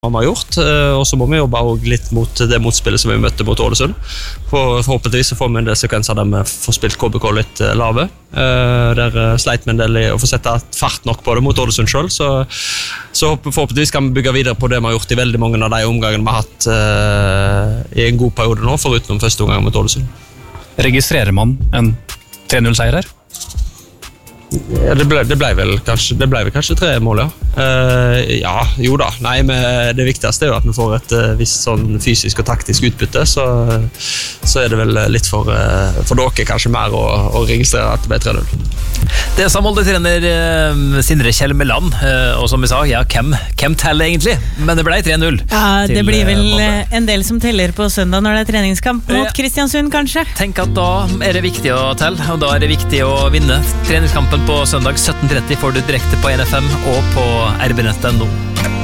vi har gjort, og så må vi jobbe også litt mot det motspillet som vi møtte mot Ålesund. Forhåpentligvis så får vi en del sekvenser der vi får spilt KBK litt lave. Der sleit vi en del i å få sette fart nok på det mot Ålesund selv, så forhåpentligvis kan vi bygge videre på det vi har gjort i veldig mange av de omgangene vi har hatt i en god periode nå, foruten første omgang mot Ålesund. Registrerer man en 3-0-seier her? Ja, det ble vel kanskje 3 mål, ja. Ja, jo da. Nei, men det viktigste er jo at vi får et visst sånn fysisk og taktisk utbytte, så er det vel litt for dere kanskje mer å registrere at det ble 3-0. Det sa Molde-trener Sindre Kjellmeland, og som vi sa, ja, hvem teller egentlig? Men det ble 3-0. Ja, det blir vel Molde. en del som teller på søndag når det er treningskamp mot Kristiansund, kanskje. Tenk at da er det viktig å telle, og da er det viktig å vinne. Treningskampen på søndag 17:30 får du direkte på NFM og på rbnett.no.